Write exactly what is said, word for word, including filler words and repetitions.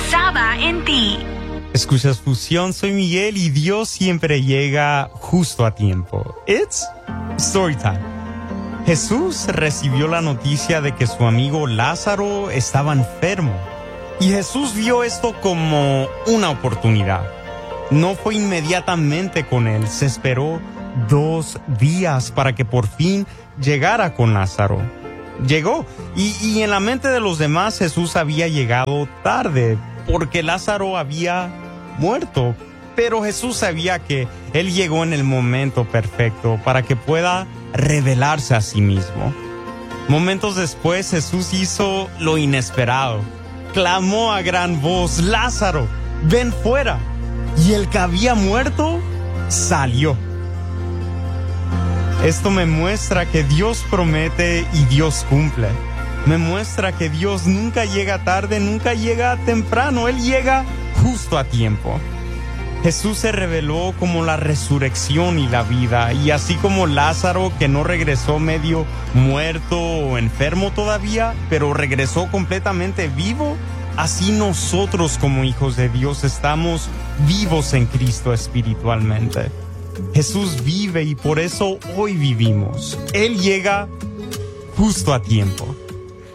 pensaba en ti. Escuchas Fusión, soy Miguel y Dios siempre llega justo a tiempo. It's Storytime. Jesús recibió la noticia de que su amigo Lázaro estaba enfermo. Y Jesús vio esto como una oportunidad. No fue inmediatamente con él, se esperó dos días para que por fin llegara con Lázaro. Llegó, y, y en la mente de los demás Jesús había llegado tarde, porque Lázaro había muerto. Pero Jesús sabía que él llegó en el momento perfecto para que pueda revelarse a sí mismo. Momentos después Jesús hizo lo inesperado. Clamó a gran voz: Lázaro, ven fuera. Y el que había muerto salió. Esto me muestra que Dios promete y Dios cumple. Me muestra que Dios nunca llega tarde, nunca llega temprano. Él llega justo a tiempo. Jesús se reveló como la resurrección y la vida. Y así como Lázaro, que no regresó medio muerto o enfermo todavía, pero regresó completamente vivo, así nosotros como hijos de Dios estamos vivos en Cristo espiritualmente. Jesús vive y por eso hoy vivimos. Él llega justo a tiempo.